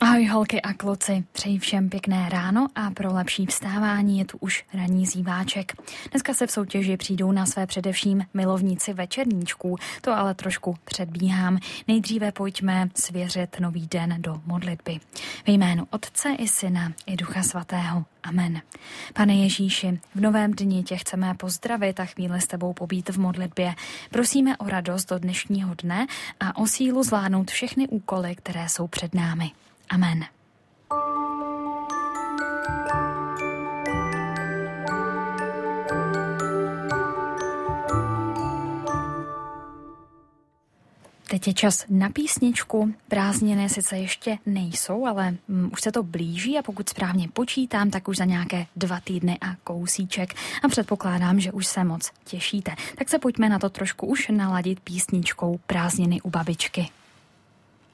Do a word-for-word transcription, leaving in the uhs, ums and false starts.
Ahoj holky a kluci, přeji všem pěkné ráno a pro lepší vstávání je tu už ranní zíváček. Dneska se v soutěži přijdou na své především milovníci večerníčků, to ale trošku předbíhám. Nejdříve pojďme svěřit nový den do modlitby. Ve jménu Otce i Syna i Ducha Svatého. Amen. Pane Ježíši, v novém dni tě chceme pozdravit a chvíli s tebou pobít v modlitbě. Prosíme o radost do dnešního dne a o sílu zvládnout všechny úkoly, které jsou před námi. Amen. Teď je čas na písničku. Prázdniny sice ještě nejsou, ale um, už se to blíží a pokud správně počítám, tak už za nějaké dva týdny a kousíček. A předpokládám, že už se moc těšíte. Tak se pojďme na to trošku už naladit písničkou Prázdniny u babičky.